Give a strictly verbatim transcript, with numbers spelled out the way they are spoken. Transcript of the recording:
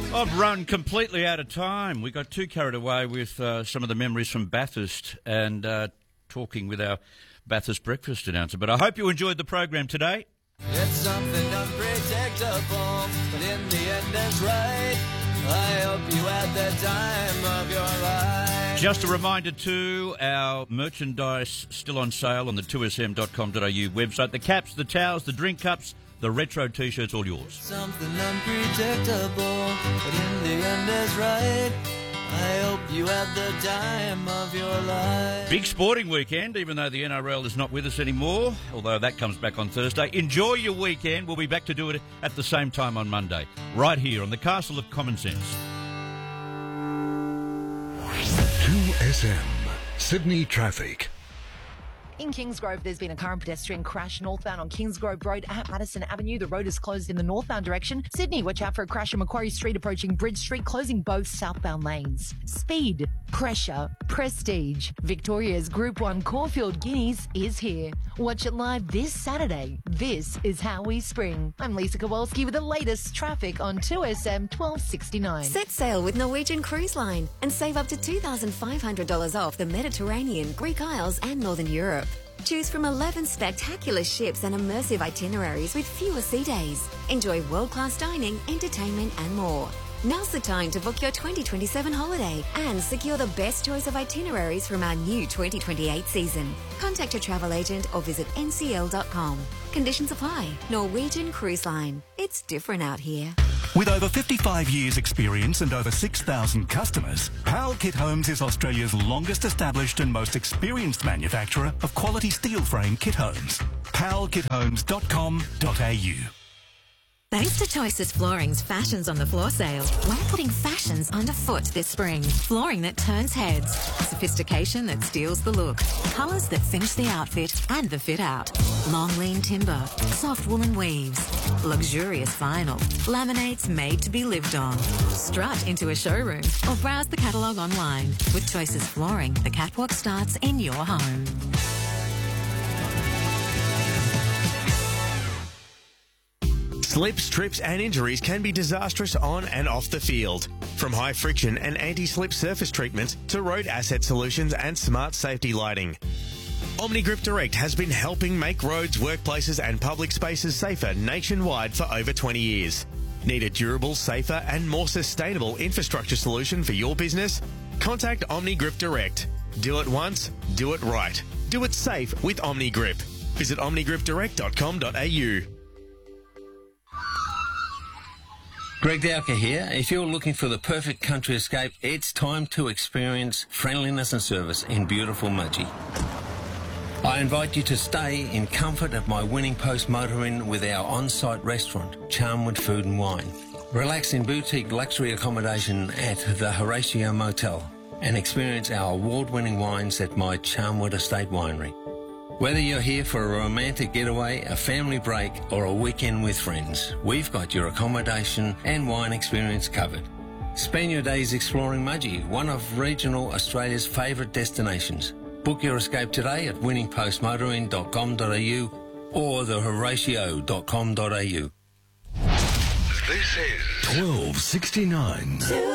I've run completely out of time. We got too carried away with uh, some of the memories from Bathurst and uh, talking with our Bathurst breakfast announcer. But I hope you enjoyed the program today. It's something unpredictable, but in the end is right. I hope you had the time of your life. Just a reminder too, our merchandise still on sale on the two s m dot com dot a u website. The caps, the towels, the drink cups, the retro T-shirts, all yours. Something unpredictable, but in the end is right. I hope you had the time of your life. Big sporting weekend, even though the N R L is not with us anymore, although that comes back on Thursday. Enjoy your weekend. We'll be back to do it at the same time on Monday, right here on the Castle of Common Sense. two S M, Sydney Traffic. In Kingsgrove, there's been a car and pedestrian crash northbound on Kingsgrove Road at Madison Avenue. The road is closed in the northbound direction. Sydney, watch out for a crash on Macquarie Street approaching Bridge Street, closing both southbound lanes. Speed, pressure, prestige. Victoria's Group one Caulfield Guineas is here. Watch it live this Saturday. This is how we spring. I'm Lisa Kowalski with the latest traffic on two S M twelve sixty-nine. Set sail with Norwegian Cruise Line and save up to two thousand five hundred dollars off the Mediterranean, Greek Isles and Northern Europe. Choose from eleven spectacular ships and immersive itineraries with fewer sea days. Enjoy world-class dining, entertainment and more. Now's the time to book your twenty twenty-seven holiday and secure the best choice of itineraries from our new twenty twenty-eight season. Contact your travel agent or visit n c l dot com. Conditions apply. Norwegian Cruise Line. It's different out here. With over fifty-five years experience and over six thousand customers, Powell Kit Homes is Australia's longest established and most experienced manufacturer of quality steel frame kit homes. powell kit homes dot com dot a u. Thanks to Choices Flooring's Fashions on the Floor sale, we're putting fashions underfoot this spring. Flooring that turns heads, sophistication that steals the look, colours that finish the outfit and the fit out. Long lean timber, soft woolen weaves, luxurious vinyl, laminates made to be lived on. Strut into a showroom or browse the catalogue online. With Choices Flooring, the catwalk starts in your home. Slips, trips and injuries can be disastrous on and off the field. From high friction and anti-slip surface treatments to road asset solutions and smart safety lighting. OmniGrip Direct has been helping make roads, workplaces and public spaces safer nationwide for over twenty years. Need a durable, safer and more sustainable infrastructure solution for your business? Contact OmniGrip Direct. Do it once, do it right. Do it safe with OmniGrip. Visit omni grip direct dot com dot a u. Greg Dowker here. If you're looking for the perfect country escape, it's time to experience friendliness and service in beautiful Mudgee. I invite you to stay in comfort at my Winning Post Motor Inn with our on-site restaurant, Charnwood Food and Wine. Relax in boutique luxury accommodation at the Horatio Motel and experience our award-winning wines at my Charnwood Estate Winery. Whether you're here for a romantic getaway, a family break or a weekend with friends, we've got your accommodation and wine experience covered. Spend your days exploring Mudgee, one of regional Australia's favourite destinations. Book your escape today at winning post motor inn dot com dot a u or the horatio dot com dot a u. This is twelve sixty-nine.